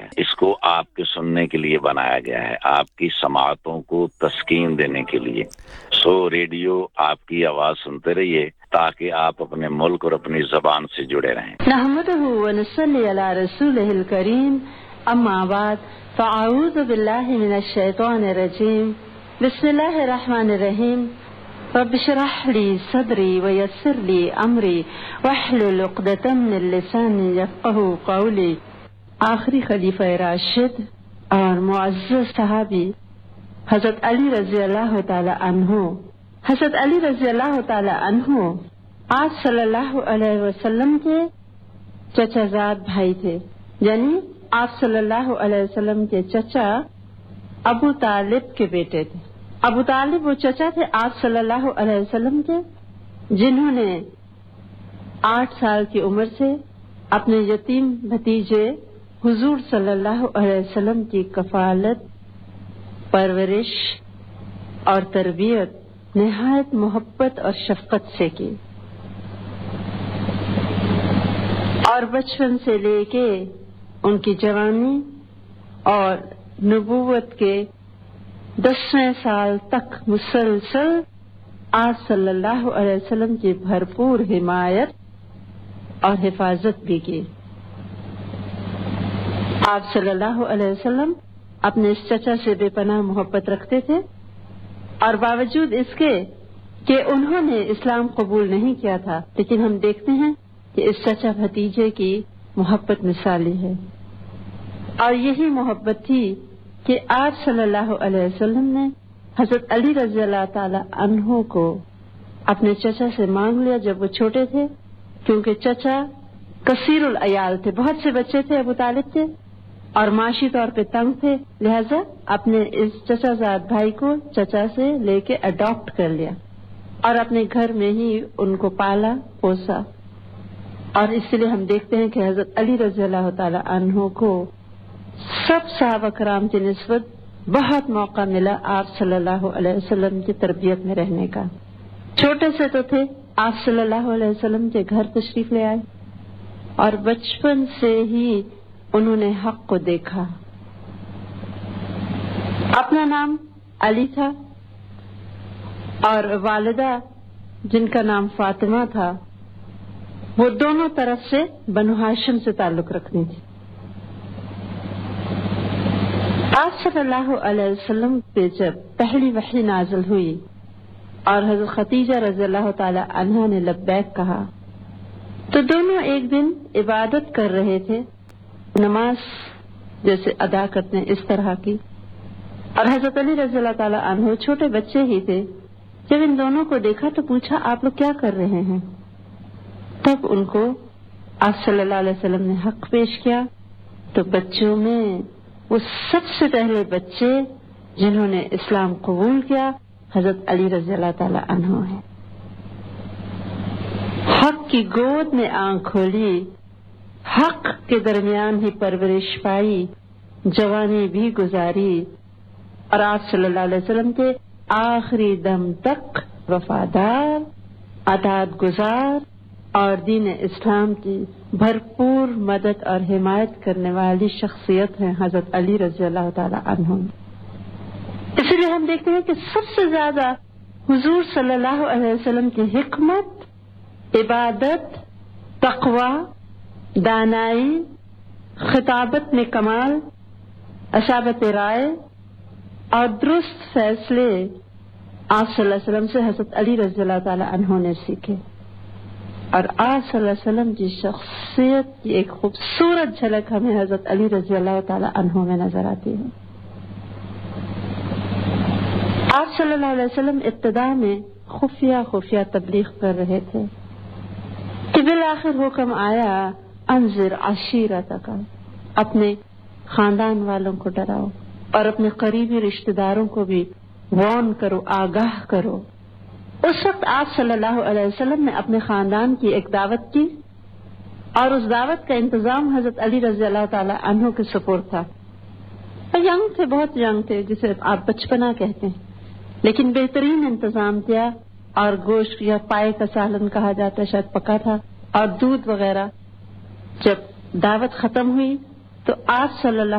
اس کو آپ کے سننے کے لیے بنایا گیا ہے، آپ کی سماعتوں کو تسکین دینے کے لیے۔ سو ریڈیو آپ کی آواز سنتے رہیے تاکہ آپ اپنے ملک اور اپنی زبان سے جڑے رہیں۔ نحمدہ ونصلی علی رسولہ الکریم، اما بعد فاعوذ باللہ من الشیطان الرجیم، بسم اللہ الرحمن الرحیم۔ رب اشرح لی صدری ویسر لی امری واحلل عقدۃ من لسانی یفقہوا قولی۔ آخری خلیفہ راشد اور معزز صحابی حضرت علی رضی اللہ تعالی عنہ، حضرت علی رضی اللہ تعالی عنہ آپ صلی اللہ علیہ وسلم کے چچا زاد بھائی تھے، یعنی آپ صلی اللہ علیہ وسلم کے چچا ابو طالب کے بیٹے تھے۔ ابو طالب وہ چچا تھے آپ صلی اللہ علیہ وسلم کے، جنہوں نے 8 سال کی عمر سے اپنے یتیم بھتیجے حضور صلی اللہ علیہ وسلم کی کفالت، پرورش اور تربیت نہایت محبت اور شفقت سے کی، اور بچپن سے لے کے ان کی جوانی اور نبوت کے 10ویں سال تک مسلسل آپ صلی اللہ علیہ وسلم کی بھرپور حمایت اور حفاظت بھی کی۔ آپ صلی اللہ علیہ وسلم اپنے اس چچا سے بے پناہ محبت رکھتے تھے، اور باوجود اس کے کہ انہوں نے اسلام قبول نہیں کیا تھا، لیکن ہم دیکھتے ہیں کہ اس چچا بھتیجے کی محبت مثالی ہے، اور یہی محبت تھی کہ آپ صلی اللہ علیہ وسلم نے حضرت علی رضی اللہ تعالی عنہ کو اپنے چچا سے مانگ لیا جب وہ چھوٹے تھے، کیونکہ چچا کثیر العیال تھے، بہت سے بچے تھے ابو طالب تھے، اور معاشی طور پہ تنگ تھے، لہذا اپنے اس چچا زاد بھائی کو چچا سے لے کے اڈاپٹ کر لیا اور اپنے گھر میں ہی ان کو پالا پوسا، اور اس لیے ہم دیکھتے ہیں کہ حضرت علی رضی اللہ تعالی عنہ کو سب صحابہ کرام کی نسبت بہت موقع ملا آپ صلی اللہ علیہ وسلم کی تربیت میں رہنے کا۔ چھوٹے سے تو تھے، آپ صلی اللہ علیہ وسلم کے گھر تشریف لے آئے، اور بچپن سے ہی انہوں نے حق کو دیکھا۔ اپنا نام علی تھا، اور والدہ جن کا نام فاطمہ تھا، وہ دونوں طرف سے بنو ہاشم سے تعلق رکھنی تھی۔ آپ صلی اللہ علیہ وسلم پہ جب پہلی وحی نازل ہوئی اور حضرت خدیجہ رضی اللہ تعالی عنہا نے لبیک کہا، تو دونوں ایک دن عبادت کر رہے تھے، نماز جیسے ادا کرتے ہیں اس طرح کی، اور حضرت علی رضی اللہ تعالی عنہ چھوٹے بچے ہی تھے۔ جب ان دونوں کو دیکھا تو پوچھا آپ لوگ کیا کر رہے ہیں؟ تب ان کو آپ صلی اللہ علیہ وسلم نے حق پیش کیا، تو بچوں میں وہ سب سے پہلے بچے جنہوں نے اسلام قبول کیا حضرت علی رضی اللہ تعالی عنہ ہیں۔ حق کی گود میں آنکھ کھولی، حق کے درمیان ہی پرورش پائی، جوانی بھی گزاری، اور آپ صلی اللہ علیہ وسلم کے آخری دم تک وفادار، اطاعت گزار اور دین اسلام کی بھرپور مدد اور حمایت کرنے والی شخصیت ہیں حضرت علی رضی اللہ تعالی عنہ۔ اس لیے ہم دیکھتے ہیں کہ سب سے زیادہ حضور صلی اللہ علیہ وسلم کی حکمت، عبادت، تقوی، دانائی، خطابت میں کمال، اصابت رائے اور درست فیصلے آپ صلی اللہ علیہ وسلم سے حضرت علی رضی اللہ تعالی عنہ نے سیکھے، اور آپ صلی اللہ علیہ وسلم کی شخصیت کی ایک خوبصورت جھلک ہمیں حضرت علی رضی اللہ تعالی عنہ میں نظر آتی ہے۔ آپ صلی اللہ علیہ وسلم ابتدا میں خفیہ تبلیغ کر رہے تھے کہ بالآخر حکم آیا انذر عشیرتک، اپنے خاندان والوں کو ڈراؤ اور اپنے قریبی رشتہ داروں کو بھی وارن کرو، آگاہ کرو۔ اس وقت آپ صلی اللہ علیہ وسلم نے اپنے خاندان کی ایک دعوت کی، اور اس دعوت کا انتظام حضرت علی رضی اللہ تعالی عنہ کے سپرد تھا۔ ینگ تھے، بہت ینگ تھے، جسے آپ بچپنا کہتے ہیں، لیکن بہترین انتظام کیا، اور گوشت یا پائے کا سالن کہا جاتا ہے، شاید پکا تھا، اور دودھ وغیرہ۔ جب دعوت ختم ہوئی تو آپ صلی اللہ